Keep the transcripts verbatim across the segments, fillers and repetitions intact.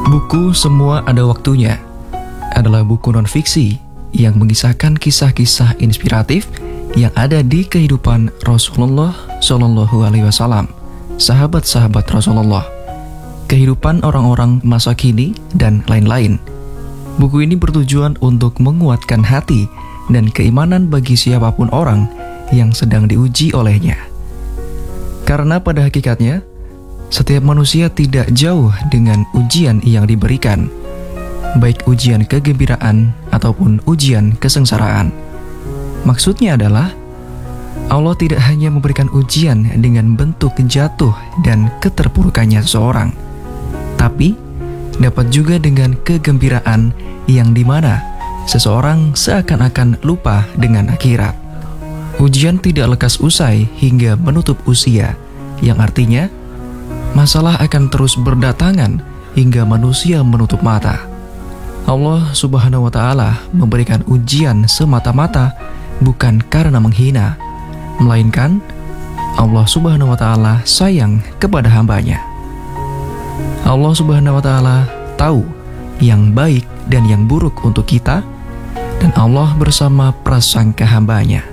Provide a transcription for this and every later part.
Buku Semua Ada Waktunya adalah buku non-fiksi yang mengisahkan kisah-kisah inspiratif yang ada di kehidupan Rasulullah Shallallahu Alaihi Wasallam, sahabat-sahabat Rasulullah, kehidupan orang-orang masa kini, dan lain-lain. Buku ini bertujuan untuk menguatkan hati dan keimanan bagi siapapun orang yang sedang diuji olehnya. Karena pada hakikatnya, setiap manusia tidak jauh dengan ujian yang diberikan, baik ujian kegembiraan ataupun ujian kesengsaraan. Maksudnya adalah, Allah tidak hanya memberikan ujian dengan bentuk jatuh dan keterpurukannya seseorang, tapi dapat juga dengan kegembiraan yang dimana seseorang seakan-akan lupa dengan akhirat. Ujian tidak lekas usai hingga menutup usia, yang artinya masalah akan terus berdatangan hingga manusia menutup mata. Allah Subhanahu wa Ta'ala memberikan ujian semata-mata bukan karena menghina, melainkan Allah Subhanahu wa Ta'ala sayang kepada hambanya. Allah Subhanahu wa Ta'ala tahu yang baik dan yang buruk untuk kita, dan Allah bersama prasangka hambanya.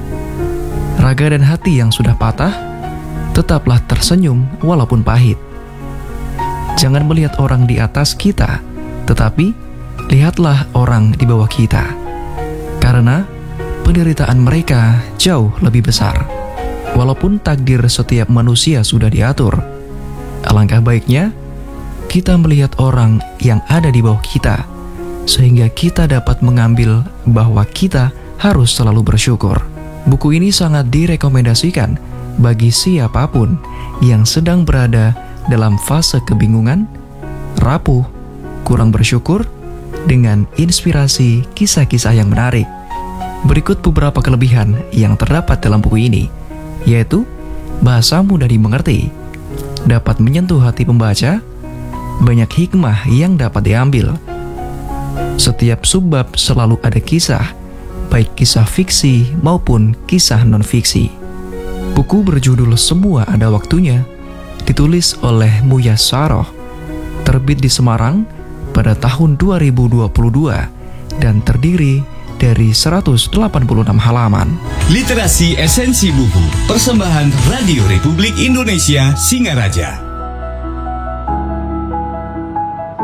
Raga dan hati yang sudah patah, tetaplah tersenyum walaupun pahit. Jangan melihat orang di atas kita, tetapi lihatlah orang di bawah kita, karena penderitaan mereka jauh lebih besar. Walaupun takdir setiap manusia sudah diatur, alangkah baiknya kita melihat orang yang ada di bawah kita, sehingga kita dapat mengambil bahwa kita harus selalu bersyukur. Buku ini sangat direkomendasikan bagi siapapun yang sedang berada dalam fase kebingungan, rapuh, kurang bersyukur, dengan inspirasi kisah-kisah yang menarik. Berikut beberapa kelebihan yang terdapat dalam buku ini, yaitu bahasa mudah dimengerti, dapat menyentuh hati pembaca, banyak hikmah yang dapat diambil. Setiap subbab selalu ada kisah, baik kisah fiksi maupun kisah non-fiksi. Buku berjudul Semua Ada Waktunya ditulis oleh Muyassarah, terbit di Semarang pada tahun dua ribu dua puluh dua dan terdiri dari seratus delapan puluh enam halaman. Literasi Esensi Buku, persembahan Radio Republik Indonesia Singaraja.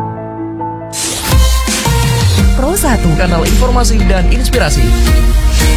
Pro satu, kanal informasi dan inspirasi.